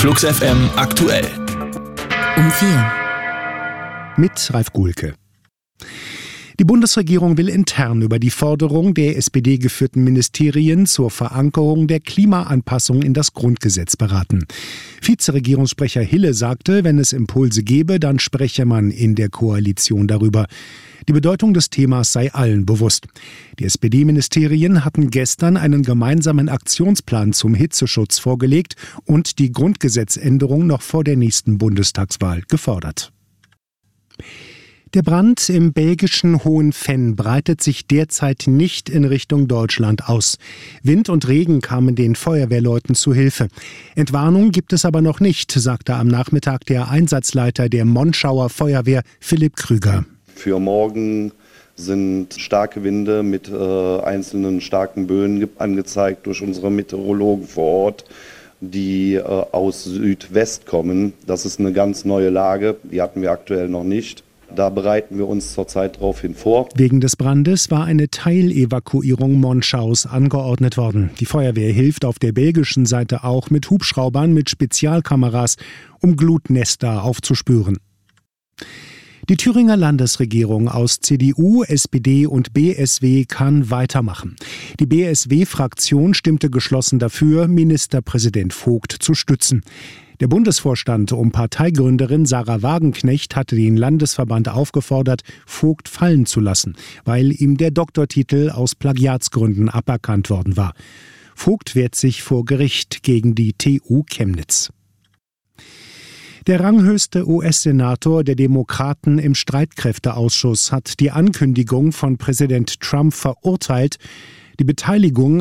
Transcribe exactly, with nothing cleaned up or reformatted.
Flux F M aktuell. Um vier. Mit Ralf Guhlke. Die Bundesregierung will intern über die Forderung der S P D-geführten Ministerien zur Verankerung der Klimaanpassung in das Grundgesetz beraten. Vizeregierungssprecher Hille sagte, wenn es Impulse gebe, dann spreche man in der Koalition darüber. Die Bedeutung des Themas sei allen bewusst. Die S P D-Ministerien hatten gestern einen gemeinsamen Aktionsplan zum Hitzeschutz vorgelegt und die Grundgesetzänderung noch vor der nächsten Bundestagswahl gefordert. Der Brand im belgischen Hohenfenn breitet sich derzeit nicht in Richtung Deutschland aus. Wind und Regen kamen den Feuerwehrleuten zu Hilfe. Entwarnung gibt es aber noch nicht, sagte am Nachmittag der Einsatzleiter der Monschauer Feuerwehr, Philipp Krüger. Für morgen sind starke Winde mit äh, einzelnen starken Böen angezeigt durch unsere Meteorologen vor Ort, die äh, aus Südwest kommen. Das ist eine ganz neue Lage, die hatten wir aktuell noch nicht. Da bereiten wir uns zurzeit darauf hin vor. Wegen des Brandes war eine Teilevakuierung Monschaus angeordnet worden. Die Feuerwehr hilft auf der belgischen Seite auch mit Hubschraubern mit Spezialkameras, um Glutnester aufzuspüren. Die Thüringer Landesregierung aus C D U, S P D und B S W kann weitermachen. Die B S W-Fraktion stimmte geschlossen dafür, Ministerpräsident Vogt zu stützen. Der Bundesvorstand um Parteigründerin Sarah Wagenknecht hatte den Landesverband aufgefordert, Vogt fallen zu lassen, weil ihm der Doktortitel aus Plagiatsgründen aberkannt worden war. Vogt wehrt sich vor Gericht gegen die T U Chemnitz. Der ranghöchste U S-Senator der Demokraten im Streitkräfteausschuss hat die Ankündigung von Präsident Trump verurteilt, die Beteiligung